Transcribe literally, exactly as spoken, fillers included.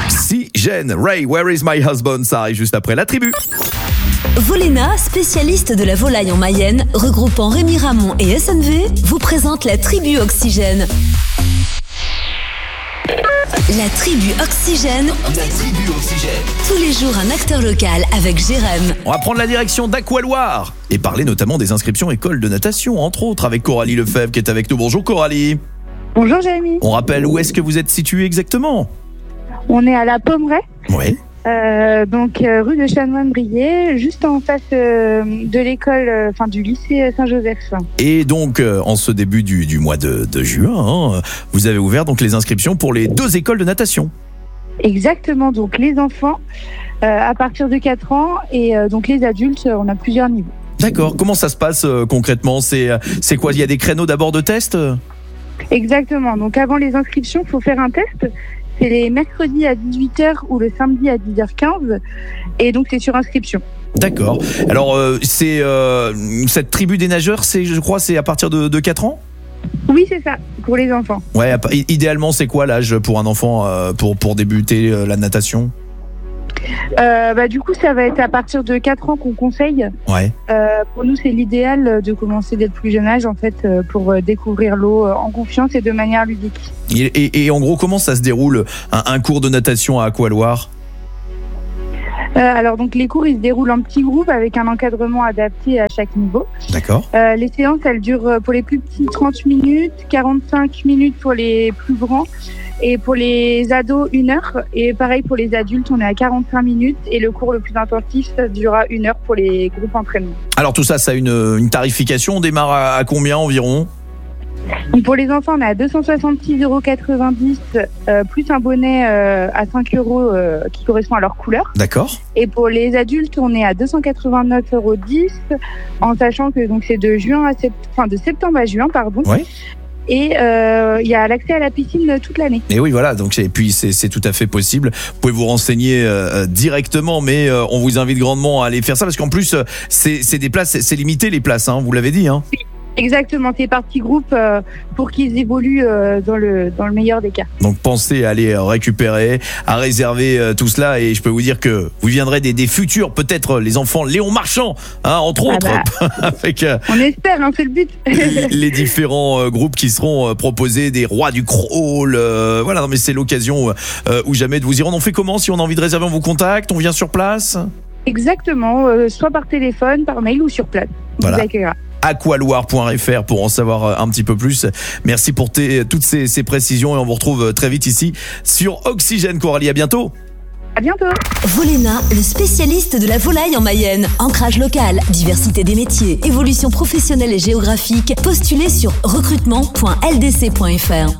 Si Jen, Ray, Where is my husband? Ça arrive juste après la tribu. Voléna, spécialiste de la volaille en Mayenne, regroupant Rémi Ramon et S N V, vous présente la tribu Oxygène. La tribu Oxygène. La tribu Oxygène. Tous les jours, un acteur local avec Jérém. On va prendre la direction d'Aqualoire et parler notamment des inscriptions écoles de natation, entre autres, avec Coralie Lefebvre qui est avec nous. Bonjour Coralie. Bonjour Jérémy. On rappelle où est-ce que vous êtes situé exactement? On est à la Pommeraye. Oui. Euh, donc euh, rue de Chanoine-Brié, juste en face euh, de l'école, euh, enfin du lycée Saint-Joseph. Et donc euh, en ce début du, du mois de, de juin, hein, vous avez ouvert donc les inscriptions pour les deux écoles de natation. Exactement, donc les enfants euh, à partir de quatre ans et euh, donc les adultes, on a plusieurs niveaux. D'accord. Comment ça se passe euh, concrètement? C'est c'est quoi? Il y a des créneaux d'abord de test? Exactement, donc avant les inscriptions, il faut faire un test. C'est les mercredis à dix-huit heures ou le samedi à dix heures quinze et donc c'est sur inscription. D'accord. Alors euh, c'est euh, cette tribu des nageurs, c'est je crois c'est à partir de, de quatre ans? Oui, c'est ça, pour les enfants. Ouais, idéalement c'est quoi l'âge pour un enfant euh, pour pour débuter euh, la natation? Euh, bah, du coup, ça va être à partir de quatre ans qu'on conseille. Ouais. Euh, pour nous, c'est l'idéal de commencer dès le plus jeune âge, en fait, euh, pour découvrir l'eau en confiance et de manière ludique. Et, et, et en gros, comment ça se déroule un, un cours de natation à Aqualoire? euh, Alors, donc, les cours, ils se déroulent en petits groupes avec un encadrement adapté à chaque niveau. D'accord. Euh, les séances, elles durent pour les plus petits trente minutes, quarante-cinq minutes pour les plus grands. Et pour les ados, une heure. Et pareil pour les adultes, on est à quarante-cinq minutes. Et le cours le plus intensif, ça durera une heure pour les groupes entraînement. Alors tout ça, ça a une, une tarification. On démarre à, à combien environ? Donc pour les enfants, on est à deux cent soixante-six euros quatre-vingt-dix, euh, plus un bonnet euh, à cinq euros euh, qui correspond à leur couleur. D'accord. Et pour les adultes, on est à deux cent quatre-vingt-neuf euros dix, en sachant que donc c'est de juin à sept... enfin, de septembre à juin, pardon. Oui. Et il euh, y a l'accès à la piscine toute l'année. Et oui, voilà. Donc et puis c'est, c'est tout à fait possible. Vous pouvez vous renseigner euh, directement, mais euh, on vous invite grandement à aller faire ça parce qu'en plus c'est, c'est des places, c'est, c'est limité les places. Hein, vous l'avez dit. Hein. Oui. Exactement, c'est par petits groupes euh, pour qu'ils évoluent euh, dans le dans le meilleur des cas. Donc pensez à aller récupérer, à réserver euh, tout cela et je peux vous dire que vous viendrez des, des futurs, peut-être les enfants Léon Marchand, hein, entre ah autres, bah, avec euh, on espère, hein, c'est le but. les différents euh, groupes qui seront euh, proposés, des rois du crawl, euh, voilà, non, mais c'est l'occasion euh, ou jamais de vous y rendre. On fait comment si on a envie de réserver? On vous contacte, on vient sur place? Exactement, euh, soit par téléphone, par mail ou sur place. On voilà. vous accueillera. aqualoire point f r pour en savoir un petit peu plus. Merci pour tes, toutes ces, ces précisions et on vous retrouve très vite ici sur Oxygène. Coralie, à bientôt. À bientôt. Voléna, le spécialiste de la volaille en Mayenne. Ancrage local, diversité des métiers, évolution professionnelle et géographique. Postulez sur recrutement point l d c point f r.